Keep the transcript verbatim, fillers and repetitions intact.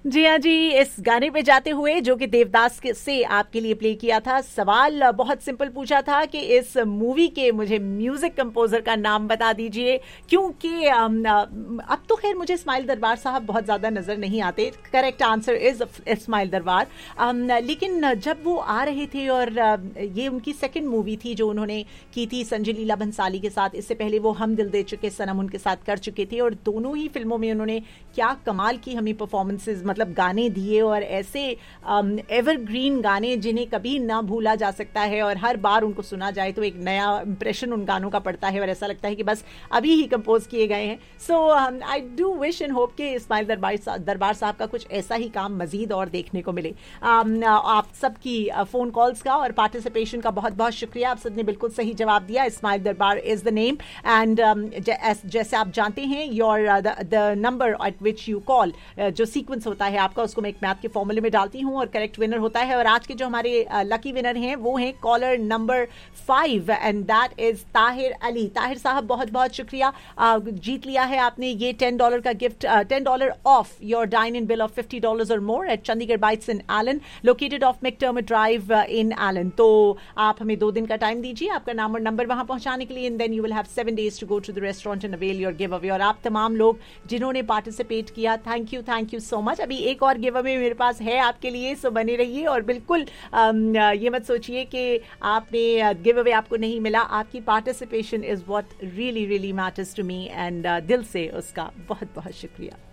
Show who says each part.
Speaker 1: जी हाँ जी, इस गाने पे जाते हुए जो कि देवदास के से आपके लिए प्ले किया था, सवाल बहुत सिंपल पूछा था कि इस मूवी के मुझे म्यूजिक कंपोजर का नाम बता दीजिए, क्योंकि अब तो खैर मुझे इस्माइल दरबार साहब बहुत ज़्यादा नज़र नहीं आते। करेक्ट आंसर इज इस्माइल दरबार। लेकिन जब वो आ रहे थे और ये उनकी सेकंड मूवी थी जो उन्होंने की थी संजय लीला भंसाली के साथ, इससे पहले वो हम दिल दे चुके सनम उनके साथ कर चुके थे, और दोनों ही फिल्मों में उन्होंने क्या कमाल की हमें परफॉर्मेंसेज मतलब गाने दिए, और ऐसे एवरग्रीन गाने जिन्हें कभी ना भूला जा सकता है, और हर बार उनको सुना जाए तो एक नया इंप्रेशन उन गानों का पड़ता है और ऐसा लगता है कि बस अभी ही कंपोज किए गए हैं। सो I do wish and hope कि इस्माइल दरबार दरबार साहब का कुछ ऐसा ही काम मजीद और देखने को मिले। um, आप सबकी फोन कॉल्स का और पार्टिसिपेशन का बहुत बहुत शुक्रिया। आप सबने बिल्कुल सही जवाब दिया। इस्माइल दरबार इज द नेम, एंड जैसे आप जानते हैं your the number eight which you call, जो सीक्वेंस होता है आपका, उसको मैं एक मैथ के फॉर्मूले में डालती हूँ और करेक्ट विनर होता है। और आज के जो हमारे लकी विनर हैं वो हैं collar number five, and that is Tahir Ali. Tahir साहब बहुत बहुत शुक्रिया, uh, जीत लिया है आपने ये टेन डॉलर का gift, ten dollar of your dine in bill of fifty dollar और more at Chandigarh bytes in Elon, located of McDermott drive in Elon. तो आप हमें दो दिन का टाइम दीजिए आपका नाम और नंबर वहां पहुंचाने के लिए, and then you will have seven days to go to the restaurant and avail your give away. और आप तमाम लोग जिन्होंने पार्टिसिपेट किया, thank you thank you so much. अभी एक और गिव अवे मेरे पास है आपके लिए, सो बने रहिए और बिल्कुल um, ये मत सोचिए कि आपने गिव अवे आपको नहीं मिला। आपकी participation is what really really matters to me, and दिल से उसका बहुत बहुत शुक्रिया।